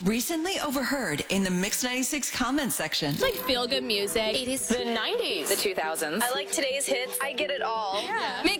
Recently overheard in the Mix 96 comment section. Like feel-good music. 80s. The 90s. The 2000s. I like today's hits. I get it all. Yeah.